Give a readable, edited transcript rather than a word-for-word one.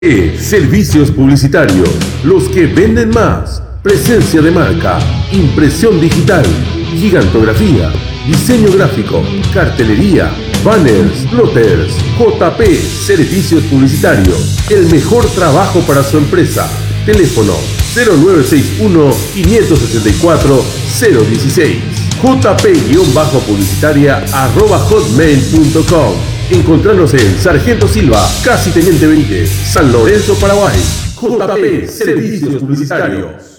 Servicios publicitarios, los que venden más. Presencia de marca, impresión digital, gigantografía, diseño gráfico, cartelería, banners, plotters. JP Servicios Publicitarios, el mejor trabajo para su empresa. Teléfono 0961-564-016. jp-publicitaria@hotmail.com. Encontrarnos en Sargento Silva, casi Teniente Benítez, San Lorenzo, Paraguay. JP Servicios Publicitarios.